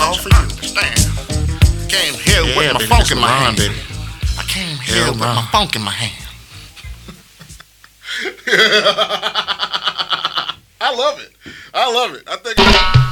all for you. Understand? Came here with my funk in my hand. Baby. I came here with my funk in my hand. I love it. I think